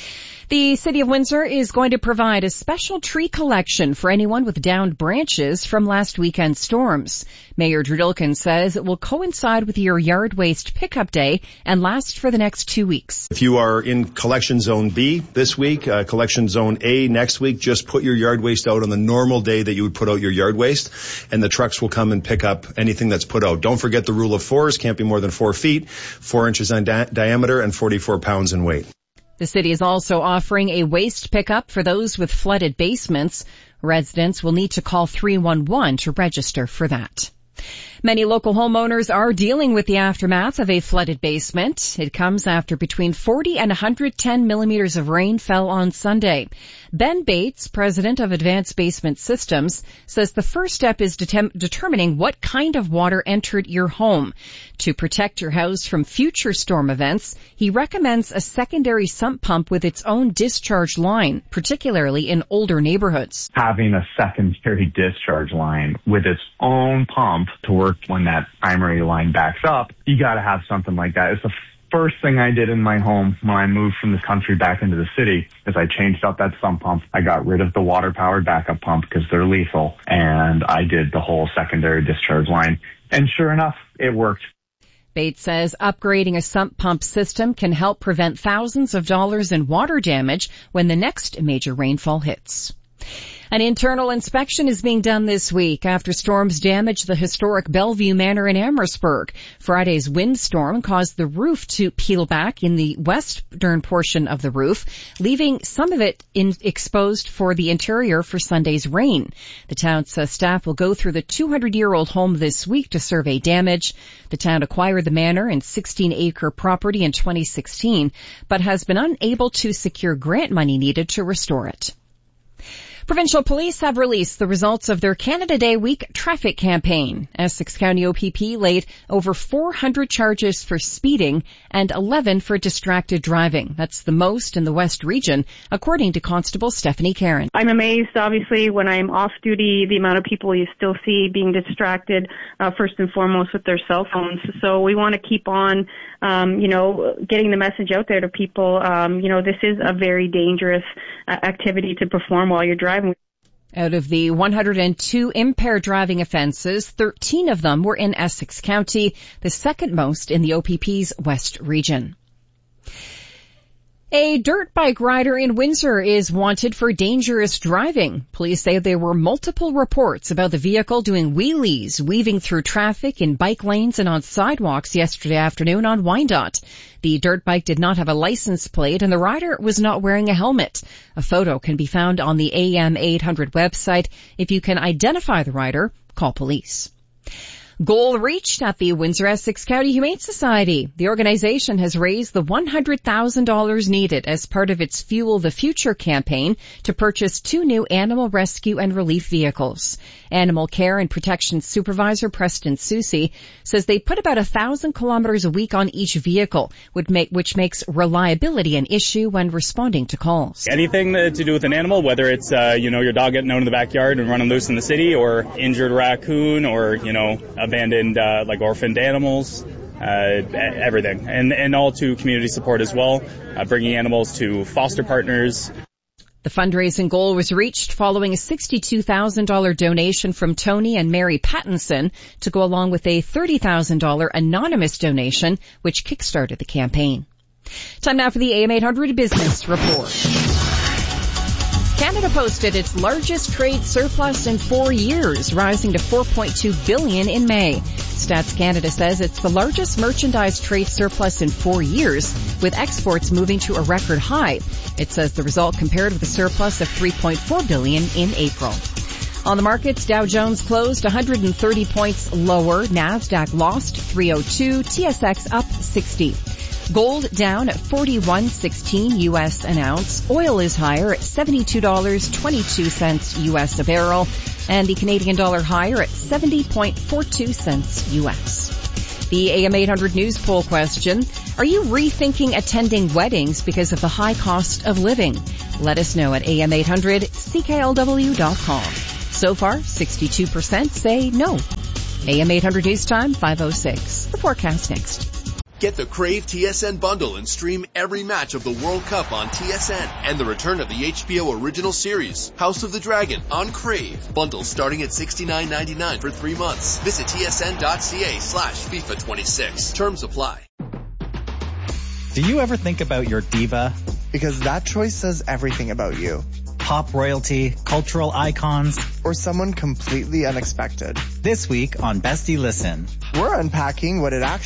The City of Windsor is going to provide a special tree collection for anyone with downed branches from last weekend's storms. Mayor Drew Dilkin says it will coincide with your yard waste pickup day and last for the next two weeks. If you are in Collection Zone B this week, uh, Collection Zone A next week, just put your yard waste out on the normal day that you would put out your yard waste, and the trucks will come and pick up anything that's put out. Don't forget the rule of fours, can't be more than four feet, four inches in di- diameter, and forty-four pounds in weight. The city is also offering a waste pickup for those with flooded basements. Residents will need to call three one one to register for that. Many local homeowners are dealing with the aftermath of a flooded basement. It comes after between forty and one hundred ten millimeters of rain fell on Sunday. Ben Bates, president of Advanced Basement Systems, says the first step is det- determining what kind of water entered your home. To protect your house from future storm events, he recommends a secondary sump pump with its own discharge line, particularly in older neighborhoods. Having a secondary discharge line with its own pump to work when that primary line backs up, you got to have something like that. It's the first thing I did in my home when I moved from the country back into the city is I changed out that sump pump. I got rid of the water-powered backup pump because they're lethal, and I did the whole secondary discharge line. And sure enough, it worked. Bates says upgrading a sump pump system can help prevent thousands of dollars in water damage when the next major rainfall hits. An internal inspection is being done this week after storms damaged the historic Bellevue Manor in Amherstburg. Friday's windstorm caused the roof to peel back in the western portion of the roof, leaving some of it in, exposed for the interior for Sunday's rain. The town's uh, staff will go through the two hundred year old home this week to survey damage. The town acquired the manor and sixteen acre property in twenty sixteen, but has been unable to secure grant money needed to restore it. Provincial police have released the results of their Canada Day week traffic campaign. Essex County O P P laid over four hundred charges for speeding and eleven for distracted driving. That's the most in the West region, according to Constable Stephanie Caron. I'm amazed, obviously, when I'm off duty, the amount of people you still see being distracted, uh, first and foremost with their cell phones. So we want to keep on, um, you know, getting the message out there to people. Um, you know, this is a very dangerous uh, activity to perform while you're driving. Out of the one hundred two impaired driving offenses, thirteen of them were in Essex County, the second most in the O P P's West region. A dirt bike rider in Windsor is wanted for dangerous driving. Police say there were multiple reports about the vehicle doing wheelies, weaving through traffic in bike lanes and on sidewalks yesterday afternoon on Wyandotte. The dirt bike did not have a license plate and the rider was not wearing a helmet. A photo can be found on the A M eight hundred website. If you can identify the rider, call police. Goal reached at the Windsor-Essex County Humane Society. The organization has raised the one hundred thousand dollars needed as part of its Fuel the Future campaign to purchase two new animal rescue and relief vehicles. Animal Care and Protection Supervisor Preston Susie says they put about a thousand kilometers a week on each vehicle, which, make, which makes reliability an issue when responding to calls. Anything to do with an animal, whether it's, uh, you know, your dog getting out in the backyard and running loose in the city, or injured raccoon, or, you know, abandoned, uh, like orphaned animals, uh, everything. And, and all to community support as well, uh, bringing animals to foster partners. The fundraising goal was reached following a sixty-two thousand dollars donation from Tony and Mary Pattinson to go along with a thirty thousand dollars anonymous donation, which kickstarted the campaign. Time now for the A M eight hundred Business Report. Canada posted its largest trade surplus in four years, rising to four point two billion dollars in May. Stats Canada says it's the largest merchandise trade surplus in four years, with exports moving to a record high. It says the result compared with a surplus of three point four billion dollars in April. On the markets, Dow Jones closed one hundred thirty points lower. NASDAQ lost three oh two. T S X up sixty. Gold down at forty-one sixteen U S an ounce. Oil is higher at seventy-two dollars and twenty-two cents U S a barrel. And the Canadian dollar higher at seventy point four two cents U S. The A M eight hundred News poll question: are you rethinking attending weddings because of the high cost of living? Let us know at A M eight hundred C K L W dot com. So far, sixty-two percent say no. A M eight hundred News Time, five oh six. The forecast next. Get the Crave T S N bundle and stream every match of the World Cup on T S N and the return of the H B O original series, House of the Dragon, on Crave. Bundles starting at sixty-nine ninety-nine for three months. Visit tsn.ca slash FIFA twenty-six. Terms apply. Do you ever think about your diva? Because that choice says everything about you. Pop royalty, cultural icons, or someone completely unexpected. This week on Bestie Listen, we're unpacking what it actually